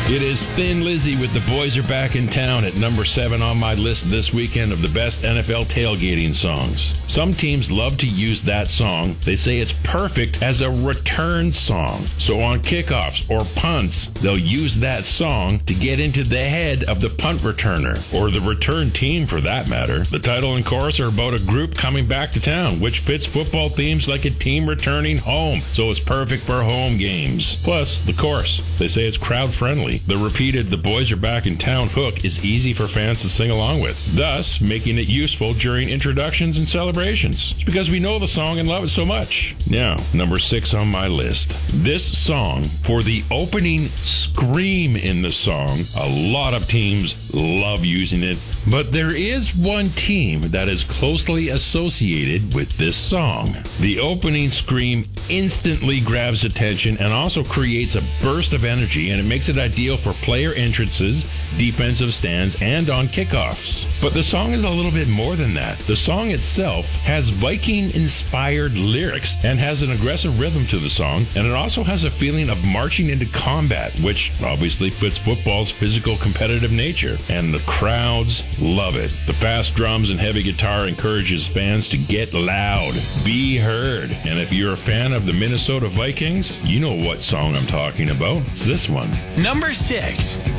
It is Thin Lizzy with The Boys Are Back in Town at number 7 on my list this weekend of the best NFL tailgating songs. Some teams love to use that song. They say it's perfect as a return song. So on kickoffs or punts, they'll use that song to get into the head of the punt returner, or the return team for that matter. The title and chorus are about a group coming back to town, which fits football themes like a team returning home, so it's perfect for home games. Plus, the chorus, they say it's crowd friendly. The repeated "The Boys Are Back in Town" hook is easy for fans to sing along with, thus making it useful during introductions and celebrations. It's because we know the song and love it so much. Now, number 6 on my list. This song, for the opening scream in the song, a lot of teams love using it, but there is one team that is closely associated with this song. The opening scream instantly grabs attention and also creates a burst of energy, and it makes it ideal for player entrances, defensive stands, and on kickoffs. But the song is a little bit more than that. The song itself has Viking-inspired lyrics and has an aggressive rhythm to the song, and it also has a feeling of marching into combat, which obviously fits football's physical competitive nature, and the crowds love it. The fast drums and heavy guitar encourages fans to get loud, be heard, and if you're a fan of the Minnesota Vikings, you know what song I'm talking about. It's this one. Number 6.